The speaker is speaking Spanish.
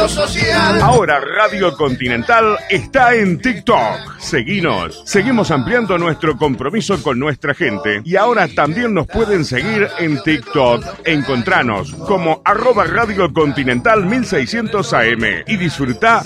lo social. Ahora Radio Continental está en TikTok. Seguinos. Seguimos ampliando nuestro compromiso con nuestra gente. Y ahora también nos pueden seguir en TikTok. Encontranos como @Radio Continental 1600 AM y disfruta